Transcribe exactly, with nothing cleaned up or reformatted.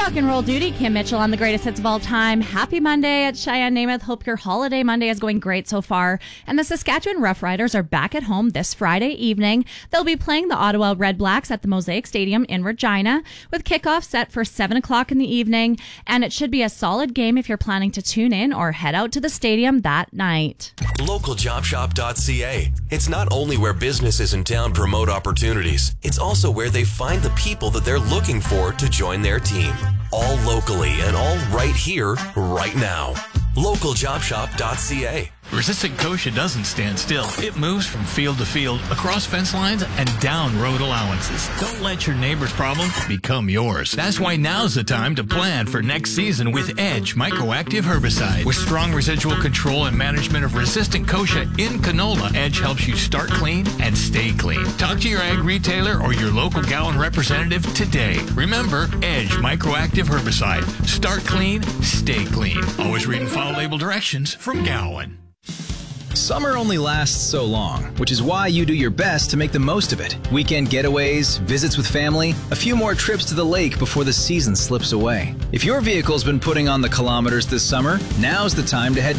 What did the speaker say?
Rock and roll duty, Kim Mitchell on the greatest hits of all time. Happy Monday at Cheyenne Namath. Hope your holiday Monday is going great so far. And the Saskatchewan Roughriders are back at home this Friday evening. They'll be playing the Ottawa Red Blacks at the Mosaic Stadium in Regina, with kickoff set for seven o'clock in the evening. And it should be a solid game if you're planning to tune in or head out to the stadium that night. local job shop dot c a. It's not only where businesses in town promote opportunities, it's also where they find the people that they're looking for to join their team. All locally and all right here, right now. local job shop dot c a. Resistant Kochia doesn't stand still. It moves from field to field, across fence lines, and down road allowances. Don't let your neighbor's problem become yours. That's why now's the time to plan for next season with Edge Microactive Herbicide. With strong residual control and management of resistant kochia in canola, Edge helps you start clean and stay clean. Talk to your ag retailer or your local Gowan representative today. Remember, Edge Microactive Herbicide. Start clean, stay clean. Always read and follow label directions from Gowan. Summer only lasts so long, which is why you do your best to make the most of it. Weekend getaways, visits with family, a few more trips to the lake before the season slips away. If your vehicle's been putting on the kilometers this summer, now's the time to head to